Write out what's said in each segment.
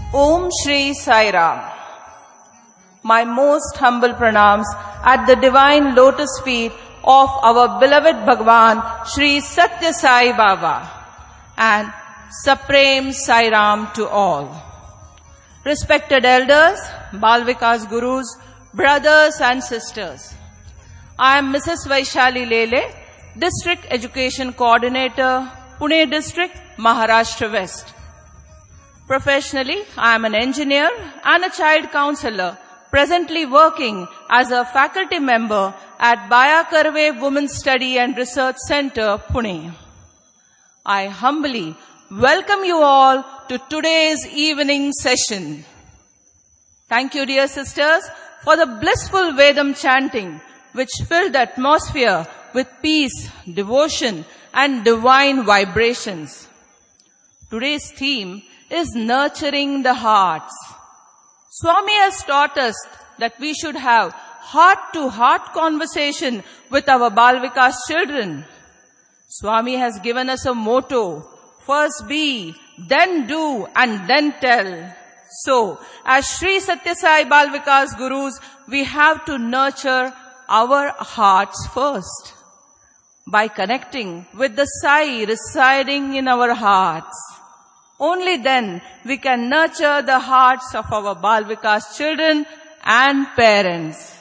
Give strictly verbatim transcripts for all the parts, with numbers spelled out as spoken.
Om Shri Sai Ram. My most humble pranams at the divine lotus feet of our beloved Bhagwan Shri Satya Sai Baba and Supreme Sai Ram to all. Respected elders, Bal Vikas Gurus, brothers and sisters, I am Missus Vaishali Lele, District Education Coordinator, Pune District, Maharashtra West. Professionally, I am an engineer and a child counselor, presently working as a faculty member at Baya Karve Women's Study and Research Center, Pune. I humbly welcome you all to today's evening session. Thank you, dear sisters, for the blissful Vedam chanting, which filled the atmosphere with peace, devotion, and divine vibrations. Today's theme is nurturing the hearts. Swami has taught us that we should have heart-to-heart conversation with our Bal Vikas children. Swami has given us a motto, first be, then do, and then tell. So, as Shri Satya Sai Bal Vikas Gurus, we have to nurture our hearts first by connecting with the Sai residing in our hearts. Only then we can nurture the hearts of our Bal Vikas children and parents.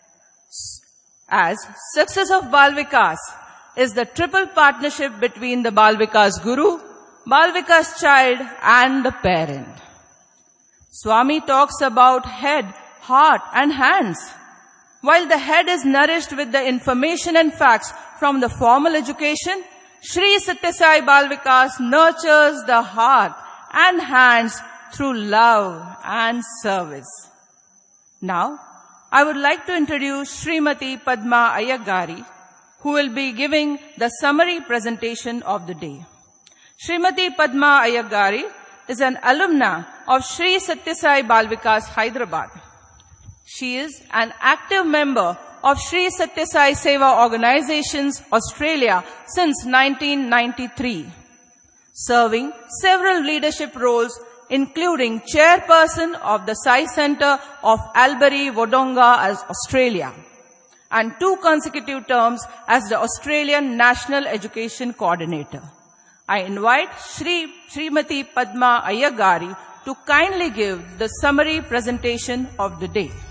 As success of Bal Vikas is the triple partnership between the Bal Vikas Guru, Bal Vikas child and the parent. Swami talks about head, heart and hands. While the head is nourished with the information and facts from the formal education, Shri Satya Sai Bal Vikas nurtures the heart and hands through love and service. Now, I would like to introduce Srimati Padma Ayyagari, who will be giving the summary presentation of the day. Srimati Padma Ayyagari is an alumna of Shri Satya Sai Bal Vikas, Hyderabad. She is an active member of Shri Satya Sai Seva Organizations, Australia since nineteen ninety-three, serving several leadership roles including chairperson of the Sai Center of Albury, Wodonga as Australia, and two consecutive terms as the Australian National Education Coordinator. I invite Shri Srimati Padma Ayyagari to kindly give the summary presentation of the day.